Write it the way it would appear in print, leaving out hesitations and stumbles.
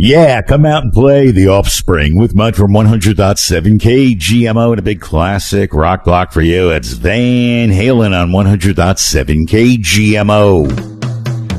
Yeah, come out and play The Offspring with Mud from 100.7 KGMO and a big classic rock block for you. It's Van Halen on 100.7 KGMO.